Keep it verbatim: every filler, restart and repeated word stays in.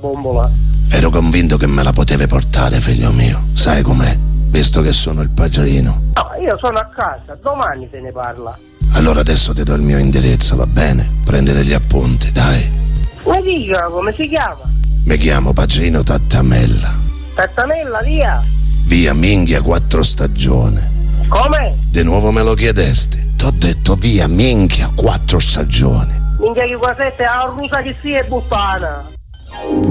bombola. Ero convinto che me la potevi portare, figlio mio. Sai com'è? Visto che sono il padrino. No, io sono a casa, domani se ne parla. Allora adesso ti do il mio indirizzo, va bene? Prendi degli appunti, dai. Mi dica come si chiama? Mi chiamo Padrino Tattamella. Tattanella, via. Via Minghia Quattro Stagioni. Come? Di nuovo me lo chiedesti? T'ho detto via Minghia Quattro Stagioni. Minchia che qua sette, a rusa che sia è buttana.